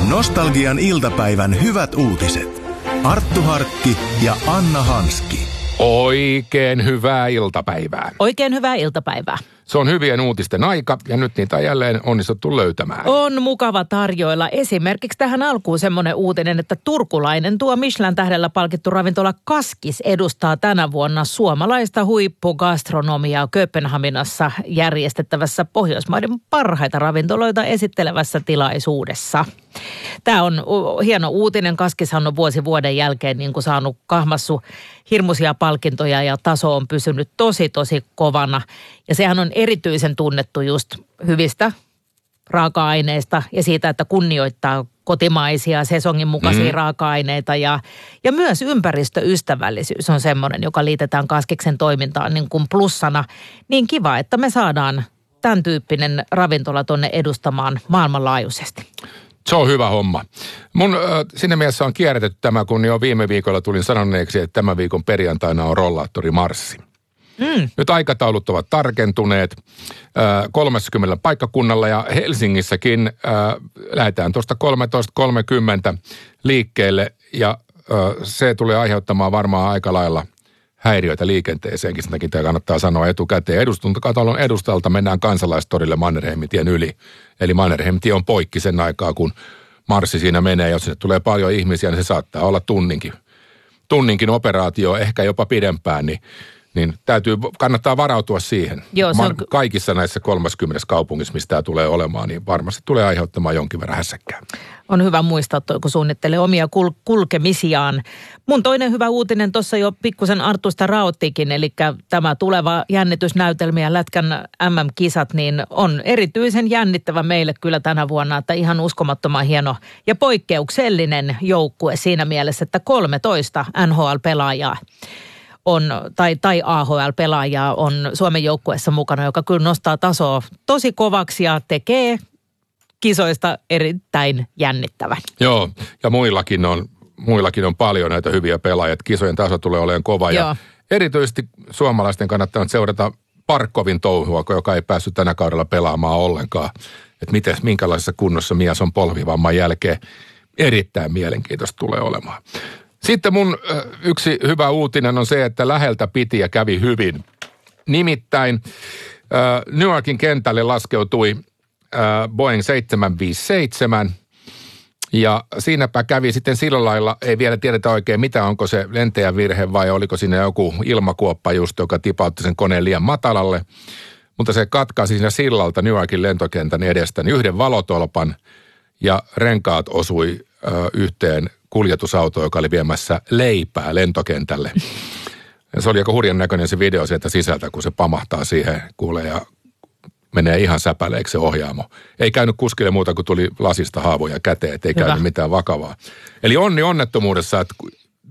Nostalgian iltapäivän hyvät uutiset. Arttu Harkki ja Anna Hanski. Oikein hyvää iltapäivää. Oikein hyvää iltapäivää. Se on hyvien uutisten aika ja nyt niitä on jälleen onnistuttu löytämään. On mukava tarjoilla. Esimerkiksi tähän alkuun semmoinen uutinen, että turkulainen tuo Michelin-tähdellä palkittu ravintola Kaskis edustaa tänä vuonna suomalaista huippugastronomiaa Kööpenhaminassa järjestettävässä Pohjoismaiden parhaita ravintoloita esittelevässä tilaisuudessa. Tämä on hieno uutinen. Kaskishan on vuoden jälkeen niin kuin saanut kahmassu hirmuisia palkintoja ja taso on pysynyt tosi kovana. Ja sehän on erityisen tunnettu just hyvistä raaka-aineista ja siitä, että kunnioittaa kotimaisia sesongin mukaisia raaka-aineita ja myös ympäristöystävällisyys on semmoinen, joka liitetään Kaskiksen toimintaan niin kuin plussana. Niin kiva, että me saadaan tämän tyyppinen ravintola tuonne edustamaan maailmanlaajuisesti. Se on hyvä homma. Mun siinä mielessä on kierrätetty tämä, kun jo viime viikolla tulin sanoneeksi, että tämän viikon perjantaina on rollaattorimarssi. Nyt aikataulut ovat tarkentuneet 30 paikkakunnalla ja Helsingissäkin lähdetään tuosta 13.30 liikkeelle ja se tulee aiheuttamaan varmaan aika lailla häiriöitä liikenteeseenkin. Sitäkin tämä kannattaa sanoa etukäteen. Eduskuntakatalon edustalta mennään Kansalaistorille Mannerheimintien yli. Eli Mannerheimitie on poikki sen aikaa, kun marssi siinä menee. Jos sinne tulee paljon ihmisiä, niin se saattaa olla tunninkin operaatio, ehkä jopa pidempään, niin kannattaa varautua siihen. Joo, kaikissa näissä 30 kaupungissa, mistä tämä tulee olemaan, niin varmasti tulee aiheuttamaan jonkin verran hässäkkää. On hyvä muistaa, kun suunnittelee omia kulkemisiaan. Mun toinen hyvä uutinen tuossa jo pikkusen Artusta raottikin, eli tämä tuleva jännitysnäytelmä ja Lätkän MM-kisat, niin on erityisen jännittävä meille kyllä tänä vuonna, että ihan uskomattoman hieno ja poikkeuksellinen joukkue siinä mielessä, että 13 NHL-pelaajaa tai AHL-pelaajaa on Suomen joukkueessa mukana, joka kyllä nostaa tasoa tosi kovaksi ja tekee kisoista erittäin jännittävän. Joo, ja muillakin on paljon näitä hyviä pelaajia. Kisojen taso tulee olemaan kova. Joo. Ja erityisesti suomalaisten kannattaa seurata Parkkovin touhua, joka ei päässyt tänä kaudella pelaamaan ollenkaan. Että minkälaisessa kunnossa mies on polvivamman jälkeen. Erittäin mielenkiintoista tulee olemaan. Sitten mun yksi hyvä uutinen on se, että läheltä piti ja kävi hyvin. Nimittäin New Yorkin kentälle laskeutui Boeing 757 ja siinäpä kävi sitten sillä lailla, ei vielä tiedetä oikein mitä, onko se lentäjän virhe vai oliko siinä joku ilmakuoppa just, joka tipautti sen koneen liian matalalle. Mutta se katkaisi siinä sillalta New Yorkin lentokentän edestä yhden valotolpan ja renkaat osui yhteen kuljetusauto, joka oli viemässä leipää lentokentälle. Ja se oli aika hurjan näköinen se video sieltä sisältä, kun se pamahtaa siihen kuulee ja menee ihan säpäleeksi se ohjaamo. Ei käynyt kuskille muuta kuin tuli lasista haavoja käteen, ettei käynyt mitään vakavaa. Eli onni onnettomuudessa, että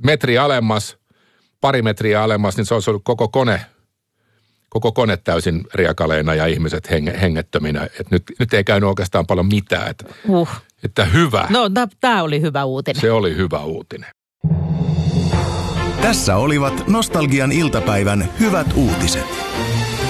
pari metriä alemmas, niin se olisi ollut koko kone täysin riekaleina ja ihmiset hengettöminä. Että nyt ei käynyt oikeastaan paljon mitään. Että hyvä. No, tämä oli hyvä uutinen. Se oli hyvä uutinen. Tässä olivat Nostalgian iltapäivän hyvät uutiset.